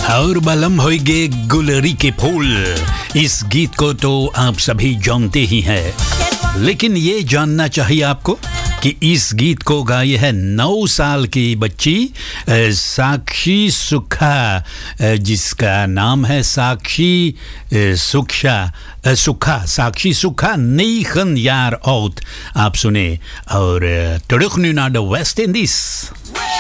और बलम होइगे गुलरी के फूल। इस गीत को तो आप सभी जानते ही हैं, लेकिन ये जानना चाहिए आपको कि इस गीत को गाई है 9 साल की बच्ची साक्षी सुखा, जिसका नाम है साक्षी सुखा 9 jaar oud। आप सुने और terug nu naar de West Indies।